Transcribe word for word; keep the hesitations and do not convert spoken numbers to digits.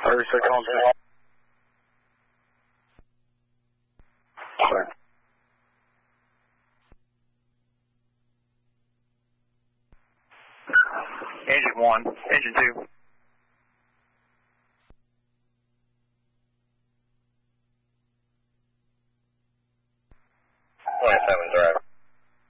thirty-six on set. Sorry. Engine one, engine two. twenty-seven drive.